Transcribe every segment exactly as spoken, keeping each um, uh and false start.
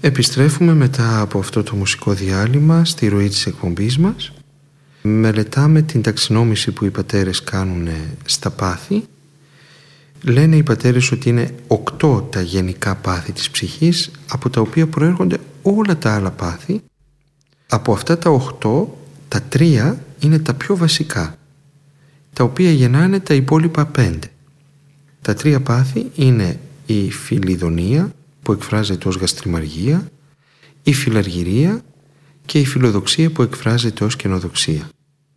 Επιστρέφουμε μετά από αυτό το μουσικό διάλειμμα στη ροή της εκπομπής μας. Μελετάμε την ταξινόμηση που οι πατέρες κάνουν στα πάθη. Λένε οι πατέρες ότι είναι οκτώ τα γενικά πάθη της ψυχής, από τα οποία προέρχονται όλα τα άλλα πάθη. Από αυτά τα οκτώ, τα τρία είναι τα πιο βασικά, τα οποία γεννάνε τα υπόλοιπα πέντε. Τα τρία πάθη είναι η φιλιδονία, που εκφράζεται ως γαστριμαργία, η φιλαργυρία και η φιλοδοξία, που εκφράζεται ως κενοδοξία.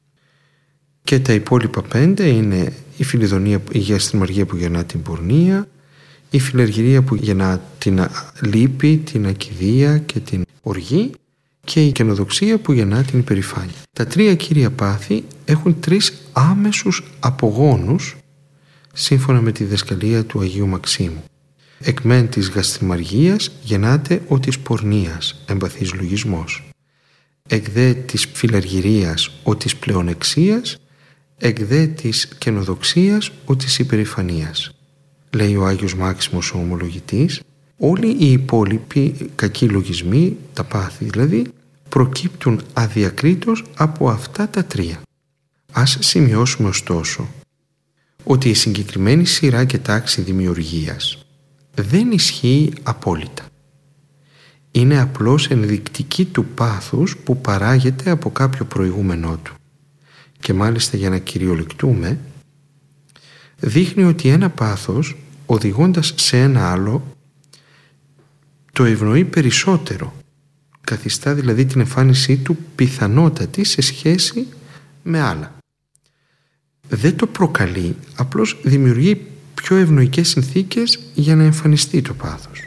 Και τα υπόλοιπα πέντε είναι η φιλιδονία, η γαστριμαργία που γεννά την πορνεία, η φιλαργυρία που γεννά την λύπη, την ακηδία και την οργή, και η κενοδοξία που γεννά την υπερηφάνεια. Τα τρία κύρια πάθη έχουν τρεις άμεσους απογόνους, σύμφωνα με τη διδασκαλία του Αγίου Μαξίμου. Εκ μεν της γαστριμαργίας γεννάται ο της πορνείας, εμπαθής λογισμός. Εκ δε της φιλαργυρίας ο της πλεονεξίας, εκ δε της κενοδοξίας ο της υπερηφανίας. Λέει ο Άγιος Μάξιμος ο ομολογητής, όλοι οι υπόλοιποι κακοί λογισμοί, τα πάθη δηλαδή, προκύπτουν αδιακρίτως από αυτά τα τρία. Ας σημειώσουμε ωστόσο ότι η συγκεκριμένη σειρά και τάξη δημιουργίας δεν ισχύει απόλυτα. Είναι απλώς ενδεικτική του πάθους που παράγεται από κάποιο προηγούμενό του. Και μάλιστα, για να κυριολεκτούμε, δείχνει ότι ένα πάθος, οδηγώντας σε ένα άλλο, το ευνοεί περισσότερο, καθιστά δηλαδή την εμφάνισή του πιθανότατη σε σχέση με άλλα. Δεν το προκαλεί, απλώς δημιουργεί πιο ευνοϊκές συνθήκες για να εμφανιστεί το πάθος.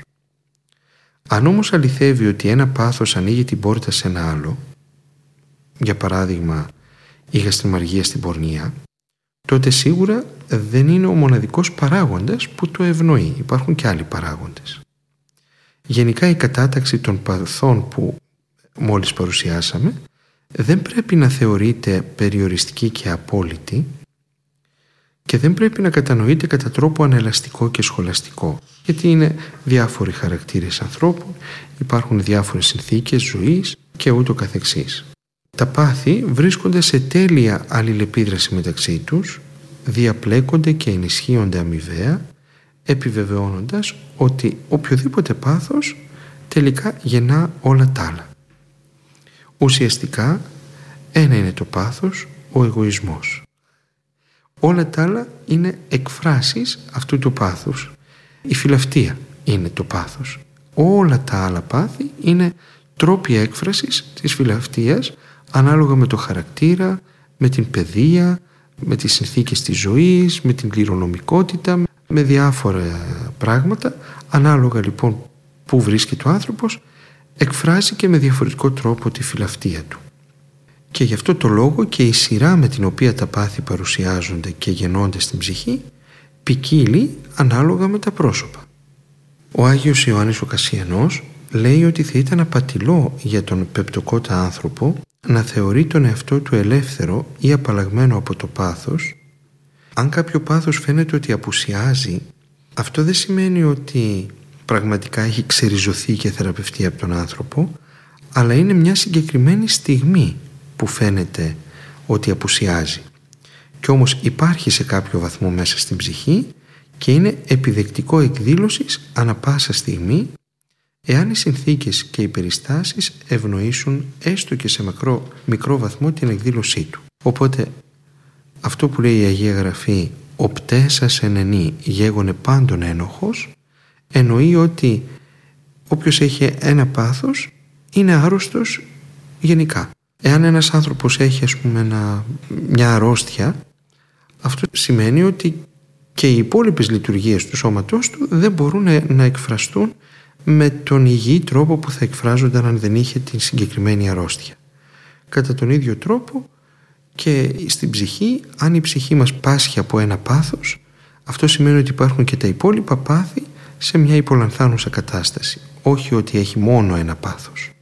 Αν όμως αληθεύει ότι ένα πάθος ανοίγει την πόρτα σε ένα άλλο, για παράδειγμα η γαστριμαργία στην πορνεία, τότε σίγουρα δεν είναι ο μοναδικός παράγοντας που το ευνοεί. Υπάρχουν και άλλοι παράγοντες. Γενικά η κατάταξη των παθών που μόλις παρουσιάσαμε δεν πρέπει να θεωρείται περιοριστική και απόλυτη και δεν πρέπει να κατανοείται κατά τρόπο ανελαστικό και σχολαστικό, γιατί είναι διάφοροι χαρακτήρες ανθρώπων, υπάρχουν διάφορες συνθήκες ζωής και ούτω καθεξής. Τα πάθη βρίσκονται σε τέλεια αλληλεπίδραση μεταξύ τους, διαπλέκονται και ενισχύονται αμοιβαία, επιβεβαιώνοντας ότι οποιοδήποτε πάθος τελικά γεννά όλα τα άλλα. Ουσιαστικά ένα είναι το πάθος, ο εγωισμός. Όλα τα άλλα είναι εκφράσεις αυτού του πάθους. Η φιλαυτία είναι το πάθος. Όλα τα άλλα πάθη είναι τρόποι έκφρασης της φιλαυτίας, ανάλογα με το χαρακτήρα, με την παιδεία, με τις συνθήκες της ζωής, με την κληρονομικότητα, με διάφορα πράγματα. Ανάλογα λοιπόν που βρίσκεται ο άνθρωπος, εκφράζει και με διαφορετικό τρόπο τη φιλαυτία του. Και γι' αυτό το λόγο και η σειρά με την οποία τα πάθη παρουσιάζονται και γεννώνται στην ψυχή ποικίλει ανάλογα με τα πρόσωπα. Ο Άγιος Ιωάννης ο Κασσιανός λέει ότι θα ήταν απατηλό για τον πεπτοκότα άνθρωπο να θεωρεί τον εαυτό του ελεύθερο ή απαλλαγμένο από το πάθος. Αν κάποιο πάθος φαίνεται ότι απουσιάζει, αυτό δεν σημαίνει ότι πραγματικά έχει ξεριζωθεί και θεραπευτεί από τον άνθρωπο, αλλά είναι μια συγκεκριμένη στιγμή που φαίνεται ότι απουσιάζει. Κι όμως υπάρχει σε κάποιο βαθμό μέσα στην ψυχή και είναι επιδεκτικό εκδήλωσης ανα πάσα στιγμή, εάν οι συνθήκες και οι περιστάσεις ευνοήσουν έστω και σε μικρό, μικρό βαθμό την εκδήλωσή του. Οπότε αυτό που λέει η Αγία Γραφή «Οπτέσας εν ενή γέγονε πάντων ένοχος», εννοεί ότι όποιος έχει ένα πάθος είναι άρρωστος γενικά. Εάν ένας άνθρωπος έχει ας πούμε ένα, μια αρρώστια, αυτό σημαίνει ότι και οι υπόλοιπες λειτουργίες του σώματός του δεν μπορούν να εκφραστούν με τον υγιή τρόπο που θα εκφράζονταν αν δεν είχε την συγκεκριμένη αρρώστια. Κατά τον ίδιο τρόπο και στην ψυχή, αν η ψυχή μας πάσχει από ένα πάθος, αυτό σημαίνει ότι υπάρχουν και τα υπόλοιπα πάθη σε μια υπολανθάνουσα κατάσταση, όχι ότι έχει μόνο ένα πάθος.